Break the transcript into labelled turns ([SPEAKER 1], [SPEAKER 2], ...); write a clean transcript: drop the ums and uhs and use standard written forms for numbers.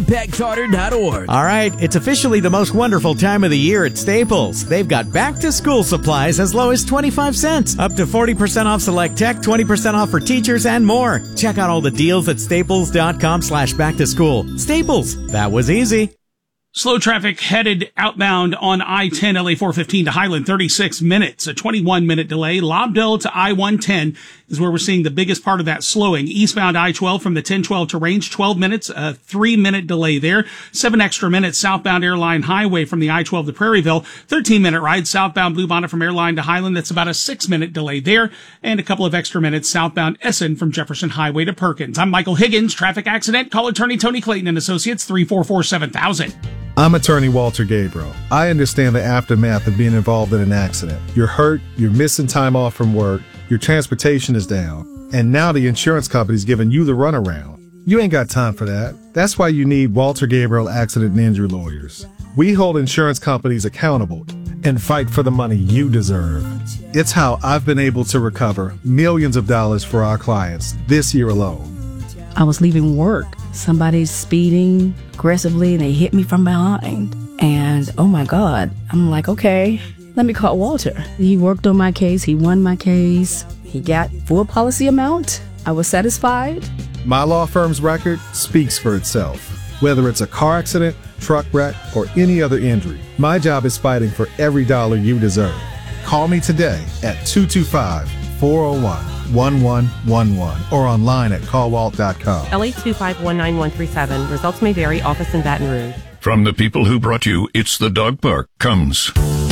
[SPEAKER 1] impactcharter.org.
[SPEAKER 2] All right, it's officially the most wonderful time of the year at Staples. They've got back-to-school supplies as low as 25 cents, up to 40% off select tech, 20% off for teachers, and more. Check out all the deals at staples.com/back-to-school. Staples, that was easy.
[SPEAKER 3] Slow traffic headed outbound on I-10 LA 415 to Highland, 36 minutes, a 21-minute delay. Lobdell to I-110 is where we're seeing the biggest part of that slowing. Eastbound I-12 from the 1012 to Range, 12 minutes, a 3-minute delay there. 7 extra minutes southbound Airline Highway from the I-12 to Prairieville. 13-minute ride southbound Bluebonnet from Airline to Highland. That's about a 6-minute delay there. And a couple of extra minutes southbound Essen from Jefferson Highway to Perkins. I'm Michael Higgins, traffic accident. Call attorney Tony Clayton and Associates, 344-7000.
[SPEAKER 4] I'm attorney Walter Gabriel. I understand the aftermath of being involved in an accident. You're hurt, you're missing time off from work, your transportation is down, and now the insurance company's giving you the runaround. You ain't got time for that. That's why you need Walter Gabriel Accident and Injury Lawyers. We hold insurance companies accountable and fight for the money you deserve. It's how I've been able to recover millions of dollars for our clients this year alone.
[SPEAKER 5] I was leaving work. Somebody's speeding aggressively. They hit me from behind. And oh my God, I'm like, okay, let me call Walter. He worked on my case. He won my case. He got full policy amount. I was satisfied.
[SPEAKER 4] My law firm's record speaks for itself. Whether it's a car accident, truck wreck, or any other injury, my job is fighting for every dollar you deserve. Call me today at 225-401-1111 or online at callwalt.com.
[SPEAKER 6] LA 2519137. Results may vary. Office in Baton Rouge.
[SPEAKER 7] From the people who brought you It's the Dog Park comes